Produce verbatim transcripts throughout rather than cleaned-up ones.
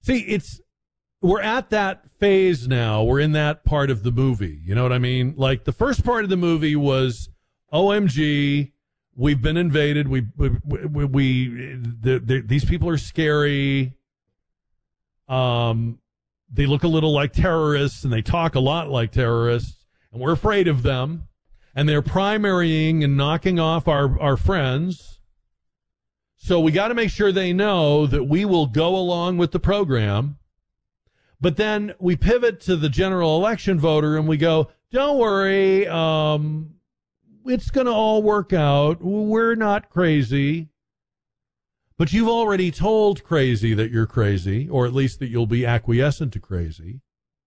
See, it's we're at that phase now. We're in that part of the movie. You know what I mean? Like the first part of the movie was, O M G, we've been invaded. We we, we, we the, the, these people are scary. Um, they look a little like terrorists, and they talk a lot like terrorists, and we're afraid of them. And they're primarying and knocking off our, our friends. So we got to make sure they know that we will go along with the program. But then we pivot to the general election voter and we go, don't worry, um, it's going to all work out. We're not crazy. But you've already told crazy that you're crazy, or at least that you'll be acquiescent to crazy.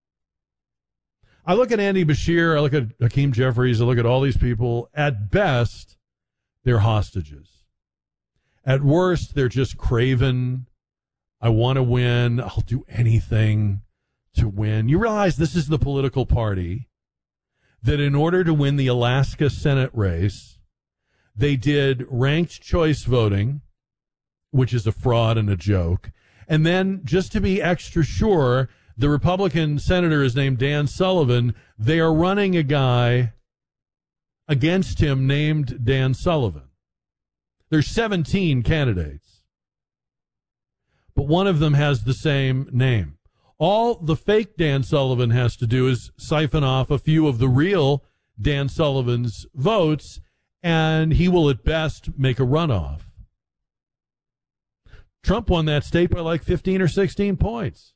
I look at Andy Bashir, I look at Hakeem Jeffries, I look at all these people. At best, they're hostages. At worst, they're just craven. I want to win. I'll do anything to win. You realize this is the political party that in order to win the Alaska Senate race, they did ranked choice voting, which is a fraud and a joke. And then, just to be extra sure, the Republican senator is named Dan Sullivan. They are running a guy against him named Dan Sullivan. There's seventeen candidates, but one of them has the same name. All the fake Dan Sullivan has to do is siphon off a few of the real Dan Sullivan's votes, and he will at best make a runoff. Trump won that state by like fifteen or sixteen points.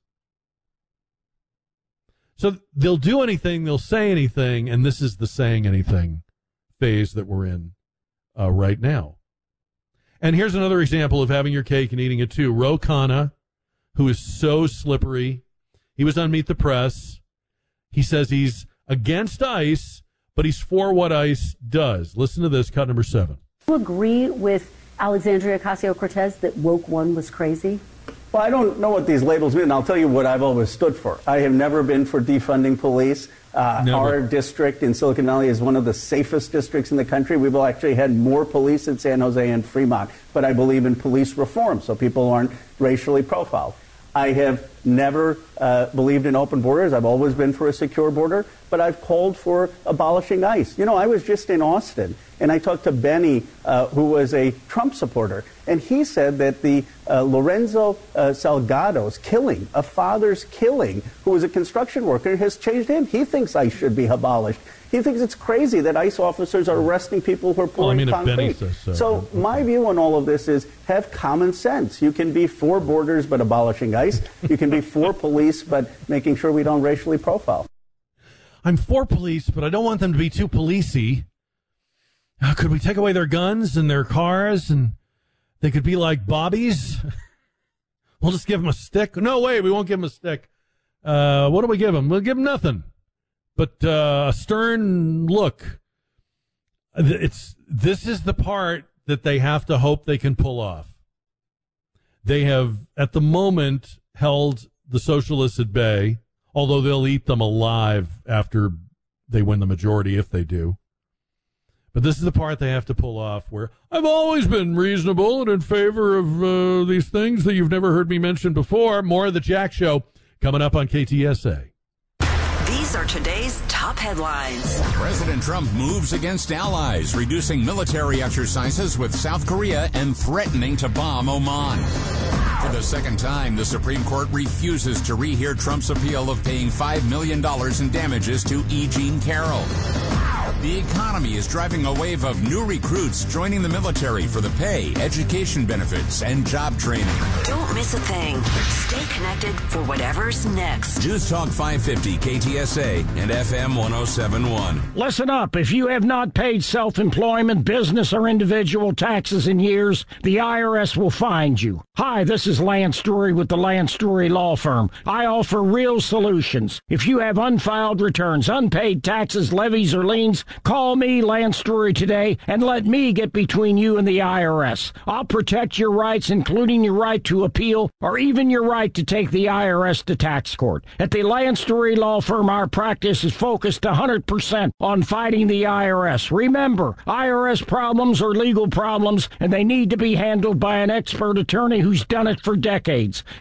So they'll do anything, they'll say anything, and this is the saying anything phase that we're in uh, right now. And here's another example of having your cake and eating it too. Ro Khanna, who is so slippery. He was on Meet the Press. He says he's against ICE, but he's for what ICE does. Listen to this, cut number seven. Do you agree with Alexandria Ocasio-Cortez that woke one was crazy? Well, I don't know what these labels mean. I'll tell you what I've always stood for. I have never been for defunding police. Uh, our district in Silicon Valley is one of the safest districts in the country. We've actually had more police in San Jose and Fremont. But I believe in police reform so people aren't racially profiled. I have never uh, believed in open borders. I've always been for a secure border, but I've called for abolishing ICE. You know, I was just in Austin, and I talked to Benny, uh, who was a Trump supporter, and he said that the uh, Lorenzo uh, Salgado's killing, a father's killing, who was a construction worker, has changed him. He thinks ICE should be abolished. He thinks it's crazy that ICE officers are arresting people who are pouring well, I mean, concrete. Says so. So my view on all of this is have common sense. You can be for borders but abolishing ICE. You can be for police but making sure we don't racially profile. I'm for police, but I don't want them to be too policey. Uh, could we take away their guns and their cars, and they could be like Bobbies? We'll just give them a stick. No way, we won't give them a stick. Uh, what do we give them? We'll give them nothing. But uh, a stern look. It's this is the part that they have to hope they can pull off. They have, at the moment, held the socialists at bay, although they'll eat them alive after they win the majority, if they do. But this is the part they have to pull off, where I've always been reasonable and in favor of uh, these things that you've never heard me mention before. More of the Jack Show coming up on K T S A. These are today's top headlines. President Trump moves against allies, reducing military exercises with South Korea and threatening to bomb Oman. For the second time, the Supreme Court refuses to rehear Trump's appeal of paying five million dollars in damages to E. Jean Carroll. The economy is driving a wave of new recruits joining the military for the pay, education benefits, and job training. Don't miss a thing. Stay connected for whatever's next. News Talk five fifty K T S A and F M ten seventy-one. Listen up. If you have not paid self-employment, business, or individual taxes in years, the I R S will find you. Hi, this is Lance Drury with the Lance Drury Law Firm. I offer real solutions. If you have unfiled returns, unpaid taxes, levies, or liens, call me, Lance Drury, today, and let me get between you and the I R S. I'll protect your rights, including your right to appeal, or even your right to take the I R S to tax court. At the Lance Drury Law Firm, our practice is focused one hundred percent on fighting the I R S. Remember, I R S problems are legal problems, and they need to be handled by an expert attorney who's done it for decades.